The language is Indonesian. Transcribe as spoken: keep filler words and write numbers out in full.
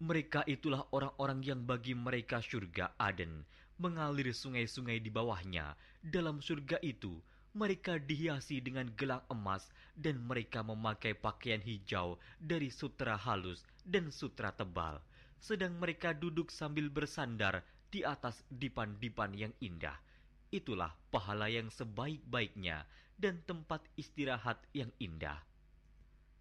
Mereka itulah orang-orang yang bagi mereka surga Aden, mengalir sungai-sungai di bawahnya. Dalam surga itu, mereka dihiasi dengan gelang emas dan mereka memakai pakaian hijau dari sutra halus dan sutra tebal. Sedang mereka duduk sambil bersandar di atas dipan-dipan yang indah. Itulah pahala yang sebaik-baiknya dan tempat istirahat yang indah.